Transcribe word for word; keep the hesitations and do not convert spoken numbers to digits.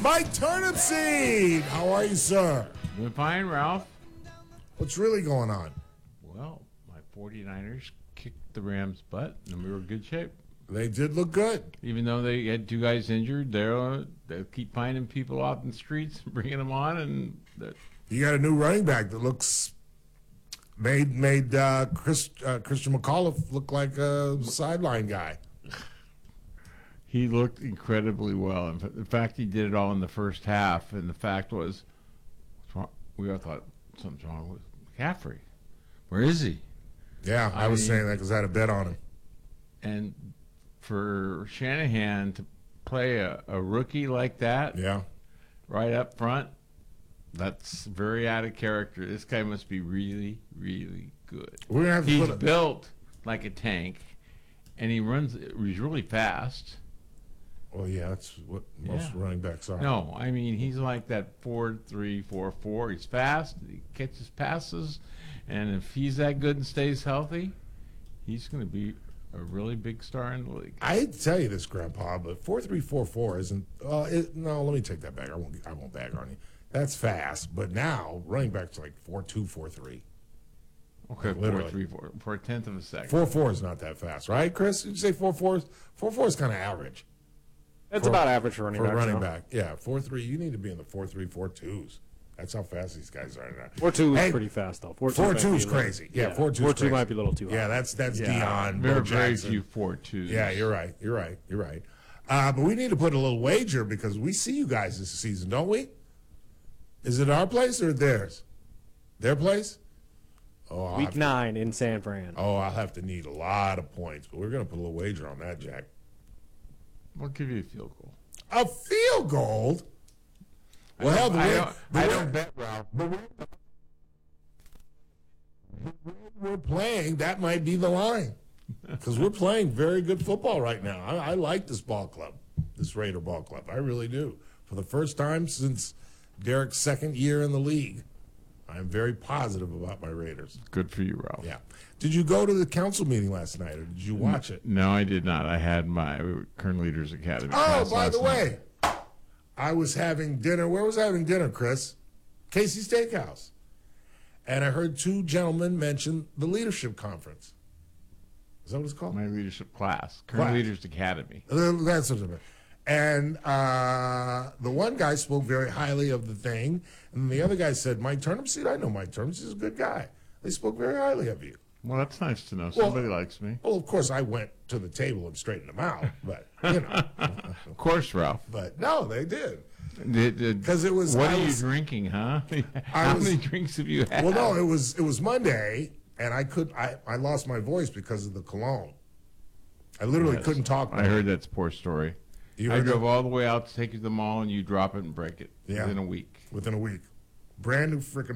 Mike Turnipseed, how are you, sir? Doing fine, Ralph. What's really going on? Well, my 49ers kicked the Rams' butt, and we were in good shape. They did look good. Even though they had two guys injured, they'll they keep finding people off in the streets, bringing them on, and that. You got a new running back that looks made made uh, Chris uh, Christian McAuliffe look like a sideline guy. He looked incredibly well. In fa- in fact, he did it all in the first half, and the fact was, what's wrong? We all thought something's wrong with McCaffrey. Where is he? Yeah, I, I was mean, saying that because I had a bet on him. And for Shanahan to play a, a rookie like that, Yeah, right up front, that's very out of character. This guy must be really, really good. we're gonna have to He's put. A, built like a tank, and he runs. He's really fast. well, yeah, that's what most Yeah. running backs are. No, I mean he's like that four three four four. He's fast. He catches passes, and if he's that good and stays healthy, he's going to be a really big star in the league. I hate to tell you this, Grandpa, but four three four four isn't. Uh, it, no, let me take that back. I won't. I won't bag on you. That's fast, but now running backs like four two four three. Okay, Literally. four three four for a tenth of a second. Four four is not that fast, right, Chris? Did you say four four? Four four is kind of average. That's For- about average for running For back. a running back, yeah, four three. You need to be in the four three, four twos. That's how fast these guys are now. Four two is Hey, pretty fast though. Four two, Four might two be is a little- crazy. Yeah, four two. Four is two crazy. might be a little too high. Yeah, that's that's Yeah, Dion. there Bo are very Jackson. few four twos. Yeah, you're right. You're right. You're right. Uh, but we need to put a little wager because we see you guys this season, don't we? Is it our place or theirs? Their place? Oh, I'll Week have to- nine in San Fran. oh, I'll have to need a lot of points, but we're going to put a little wager on that, Jack. We'll give you a field goal. A field goal? Well, hell, the I way, don't, the I way- don't bet, Ralph. the way we're playing, that might be the line. Because we're playing very good football right now. I, I like this ball club, this Raider ball club. I really do. For the first time since Derek's second year in the league, I'm very positive about my Raiders. Good for you, Ralph. Yeah. Did you go to the council meeting last night, or did you watch it? No, I did not. I had my Kern Leaders Academy. Oh, class by last the night. way, I was having dinner. Where was I having dinner, Chris? Casey Steakhouse. And I heard two gentlemen mention the leadership conference. Is that what it's called? My leadership class, Kern Class. Leaders Academy. Uh, That's what it is. And uh, the one guy spoke very highly of the thing, and the other guy said, Mike Turnipseed, I know Mike Turnipseed is a good guy. They spoke very highly of you. Well, that's nice to know. Somebody likes me. Well, of course, I went to the table and straightened them out, but, you know. Of course, Ralph. But no, they did. Because Because it was. What I are was- you drinking, huh? I How was- many drinks have you had? Well, no, it was it was Monday, and I could I, I lost my voice because of the cologne. I literally Yes. couldn't talk. I heard that's a poor story. You I heard drove that? all the way out to take you to the mall, and you drop it and break it Yeah. within a week. Within a week. Brand new freaking